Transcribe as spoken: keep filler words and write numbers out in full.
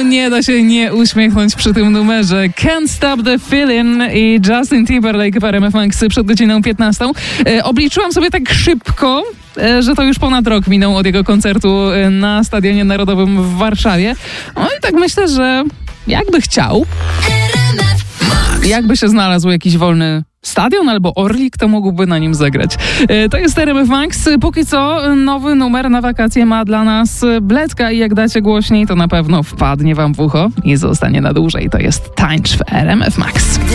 nie da się nie uśmiechnąć przy tym numerze. Can't Stop the Feeling i Justin Timberlake w R M F Max przed godziną piętnastą. E, obliczyłam sobie tak szybko, e, że to już ponad rok minął od jego koncertu e, na Stadionie Narodowym w Warszawie. No i tak myślę, że jakby chciał, jakby się znalazł jakiś wolny stadion albo Orlik, to mógłby na nim zagrać. E, to jest R M F Max. Póki co nowy numer na wakacje ma dla nas Bledka i jak dacie głośniej, to na pewno wpadnie wam w ucho i zostanie na dłużej. To jest Tańcz w R M F Max.